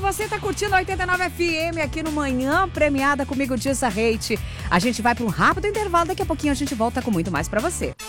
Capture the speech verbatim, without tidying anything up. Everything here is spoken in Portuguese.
você tá curtindo a oitenta e nove F M aqui no Manhã Premiada comigo, Dissa Reite. A gente vai para um rápido intervalo, daqui a pouquinho a gente volta com muito mais para você.